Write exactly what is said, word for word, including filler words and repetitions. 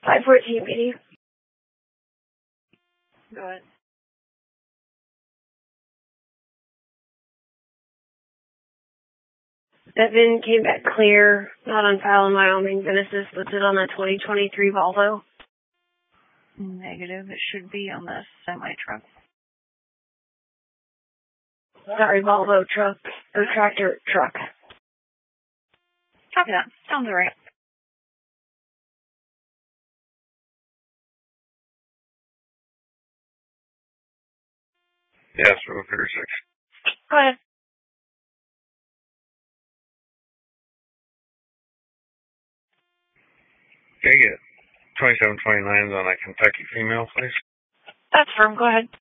five fourteen, P D. Go ahead. That V I N came back clear, not on file in Wyoming. Genesis listed on a twenty twenty-three Volvo. Negative. It should be on the semi-truck. Sorry, Volvo truck. Or tractor truck. Copy that. Sounds right. Yes, row thirty-six. Go ahead. Can I get twenty-seven twenty-nines on a Kentucky female, please? That's firm. Go ahead.